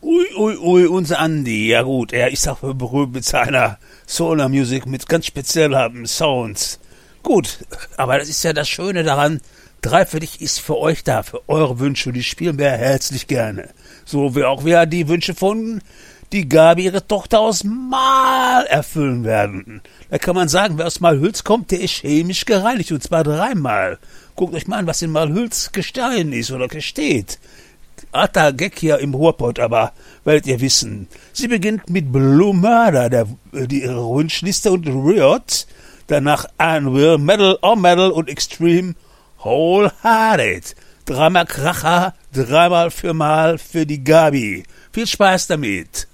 Ui, unser Andi, ja gut, er ist auch berühmt mit seiner Solar Music, mit ganz speziellen Sounds. Gut, aber das ist ja das Schöne daran, 3 für dich ist für euch da, für eure Wünsche, die spielen wir herzlich gerne. So wie auch wir die Wünsche von die Gabi, ihre Tochter aus Mal erfüllen werden. Da kann man sagen, wer aus Malhüls kommt, der ist chemisch gereinigt, und zwar 3-mal. Guckt euch mal an, was in Malhüls Gestein ist oder gesteht. Alter Gag hier im Ruhrpott, aber werdet ihr wissen. Sie beginnt mit Blue Murder, ihre Wunschliste, und Riot, danach Anvil, Metal on Metal und Extreme Wholehearted. 3-mal Kracher, 3-mal für die Gabi. Viel Spaß damit.